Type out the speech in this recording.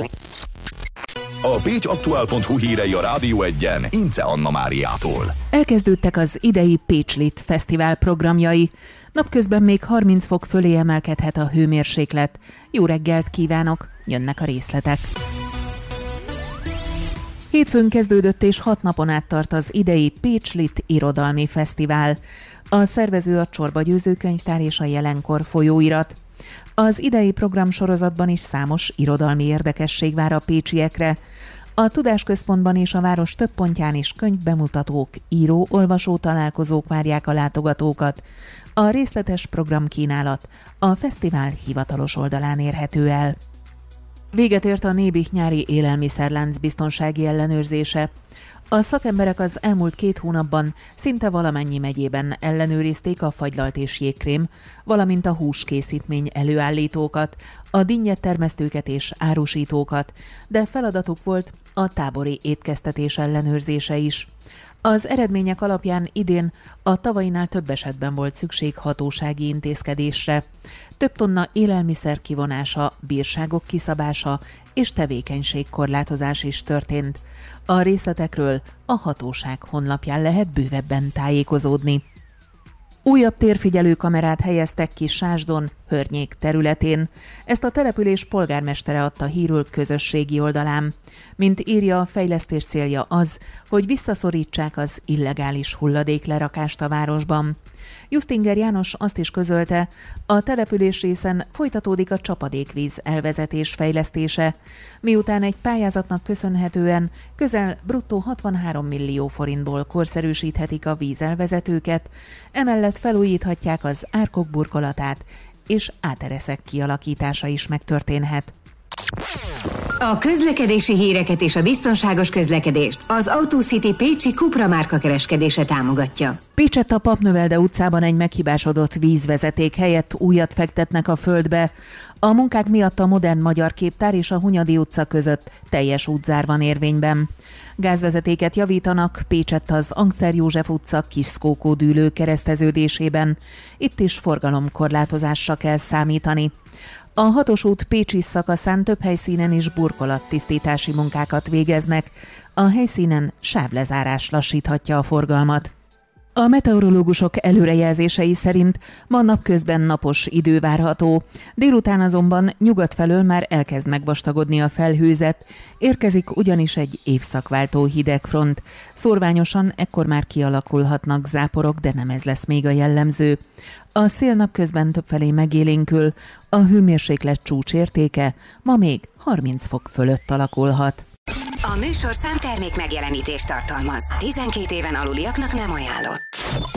A pécsaktuál.hu hírei a Rádió Egyen Ince Anna Máriától. Elkezdődtek az idei Pécslit Fesztivál programjai. Napközben még 30 fok fölé emelkedhet a hőmérséklet. Jó reggelt kívánok, jönnek a részletek. Hétfőn kezdődött és 6 napon át tart az idei Pécslit Irodalmi Fesztivál. A szervező a Csorba Győző Könyvtár és a Jelenkor folyóirat. Az idei programsorozatban is számos irodalmi érdekesség vár a pécsiekre. A Tudásközpontban és a város több pontján is könyvbemutatók, író-olvasó találkozók várják a látogatókat. A részletes programkínálat a fesztivál hivatalos oldalán érhető el. Véget ért a Nébih nyári élelmiszerlánc biztonsági ellenőrzése. A szakemberek az elmúlt 2 hónapban szinte valamennyi megyében ellenőrizték a fagylalt és jégkrém, valamint a húskészítmény előállítókat, a dinnyedtermesztőket és árusítókat, de feladatuk volt a tábori étkeztetés ellenőrzése is. Az eredmények alapján idén a tavainál több esetben volt szükség hatósági intézkedésre. Több tonna élelmiszer kivonása, bírságok kiszabása és tevékenységkorlátozás is történt. A részletekről a hatóság honlapján lehet bővebben tájékozódni. Újabb térfigyelő kamerát helyeztek ki Sásdon, Hörnyék területén. Ezt a település polgármestere adta hírül közösségi oldalán. Mint írja, a fejlesztés célja az, hogy visszaszorítsák az illegális hulladéklerakást a városban. Justinger János azt is közölte, a település részen folytatódik a csapadékvíz elvezetés fejlesztése, miután egy pályázatnak köszönhetően közel bruttó 63 millió forintból korszerűsíthetik a vízelvezetőket, emellett felújíthatják az árkok burkolatát, és átereszek kialakítása is megtörténhet. A közlekedési híreket és a biztonságos közlekedést az Autocity Pécsi Cupra márka kereskedése támogatja. Pécsett a Papnövelde utcában egy meghibásodott vízvezeték helyett újat fektetnek a földbe. A munkák miatt a Modern Magyar Képtár és a Hunyadi utca között teljes útzár van érvényben. Gázvezetéket javítanak Pécsett az Angszer József utca Kiszkókó dűlő kereszteződésében. Itt is forgalomkorlátozásra kell számítani. A 6-os út pécsi szakaszán több helyszínen is burkolattisztítási munkákat végeznek. A helyszínen sávlezárás lassíthatja a forgalmat. A meteorológusok előrejelzései szerint ma napközben napos idő várható. Délután azonban nyugat felől már elkezd megvastagodni a felhőzet, érkezik ugyanis egy évszakváltó hidegfront. Szórványosan ekkor már kialakulhatnak záporok, de nem ez lesz még a jellemző. A szél napközben többfelé megélénkül, a hőmérséklet csúcsértéke ma még 30 fok fölött alakulhat. A műsorszám termék megjelenítést tartalmaz. 12 éven aluliaknak nem ajánlott.